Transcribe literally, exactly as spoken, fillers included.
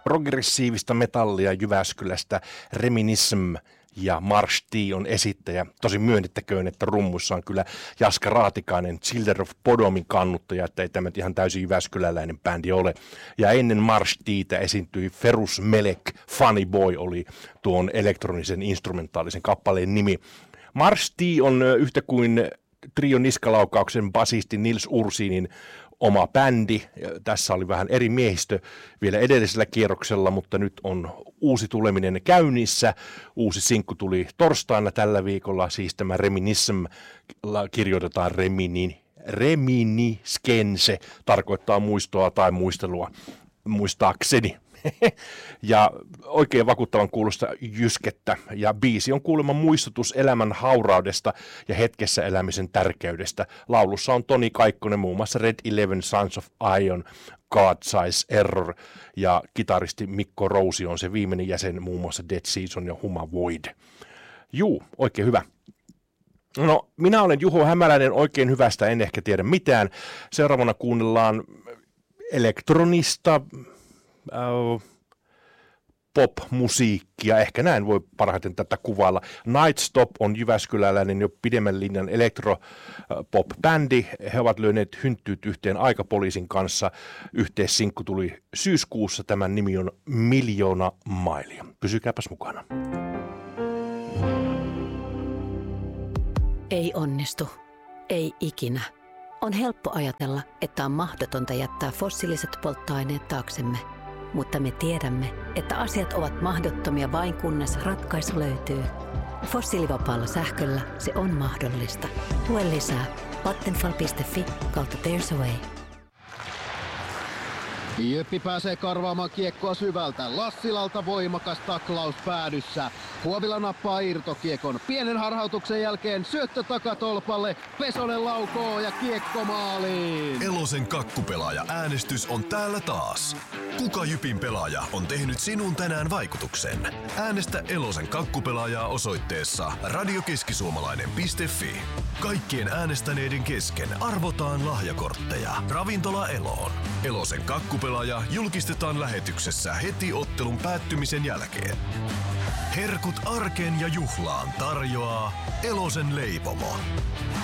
progressiivista metallia Jyväskylästä. Reminism ja Marsh T on esittäjä. Tosin myönnettäköön, että rummussa on kyllä Jaska Raatikainen, Children of Bodomin kannuttaja, että ei tämä ihan täysin jyväskyläläinen bändi ole. Ja ennen Marsh T:tä esiintyi Ferus Melek, Funny Boy oli tuon elektronisen instrumentaalisen kappaleen nimi. Marsh T on yhtä kuin Trio Niskalaukauksen basisti Nils Ursinin oma bändi. Tässä oli vähän eri miehistö vielä edellisellä kierroksella, mutta nyt on uusi tuleminen käynnissä. Uusi sinkku tuli torstaina tällä viikolla, siis tämä Reminism kirjoitetaan Remini, Reminiscense, tarkoittaa muistoa tai muistelua, muistaakseni. Ja oikein vakuuttavan kuulosta jyskettä, ja biisi on kuulemma muistutus elämän hauraudesta ja hetkessä elämisen tärkeydestä. Laulussa on Toni Kaikkonen, muun muassa Red Eleven, Sons of Iron, God Size Error, ja kitaristi Mikko Rousi on se viimeinen jäsen, muun muassa Dead Season ja Huma Void. Juu, oikein hyvä. No, minä olen Juho Hämäläinen, oikein hyvästä en ehkä tiedä mitään. Seuraavana kuunnellaan elektronista, Äh, pop-musiikkia, ehkä näin voi parhaiten tätä kuvailla. Night Stop on jyväskyläläinen jo pidemmän linjan elektropop-bändi. He ovat lyöneet hynttyyt yhteen Aikapoliisin kanssa. Yhteissinkku tuli syyskuussa. Tämän nimi on Miljoona mailia. Pysykääpäs mukana. Ei onnistu. Ei ikinä. On helppo ajatella, että on mahdotonta jättää fossiiliset polttoaineet taaksemme. Mutta me tiedämme, että asiat ovat mahdottomia vain kunnes ratkaisu löytyy. Fossiilivapaalla sähköllä se on mahdollista. Lue lisää vattenfall piste fi kautta There's a Way. Jyppi pääsee karvaamaan kiekkoa syvältä. Lassilalta voimakas taklaus päädyssä. Huovila nappaa irtokiekon. Pienen harhautuksen jälkeen syöttö takatolpalle. Pesonen laukoo ja kiekko maaliin. Elosen kakkupelaaja äänestys on täällä taas. Kuka Jypin pelaaja on tehnyt sinun tänään vaikutuksen? Äänestä Elosen kakkupelaajaa osoitteessa radiokeskisuomalainen piste fi. Kaikkien äänestäneiden kesken arvotaan lahjakortteja. Ravintola Eloon. Elosen kakkupelaaja julkistetaan lähetyksessä heti ottelun päättymisen jälkeen. Herkut arkeen ja juhlaan tarjoaa Elosen leipomo.